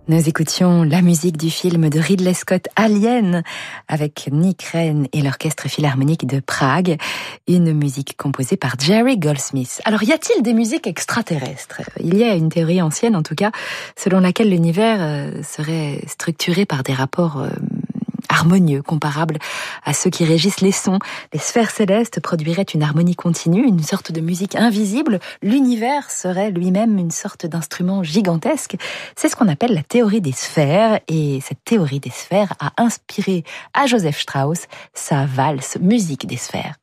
Nous écoutions la musique du film de Ridley Scott Alien avec Nick Wren et l'Orchestre Philharmonique de Prague, une musique composée par Jerry Goldsmith. Alors, y a-t-il des musiques extraterrestres ? Il y a une théorie ancienne, en tout cas, selon laquelle l'univers serait structuré par des rapports harmonieux, comparables à ceux qui régissent les sons. Les sphères célestes produiraient une harmonie continue, une sorte de musique invisible. L'univers serait lui-même une sorte d'instrument gigantesque. C'est ce qu'on appelle la théorie des sphères, et cette théorie des sphères a inspiré à Joseph Strauss sa valse Musique des sphères.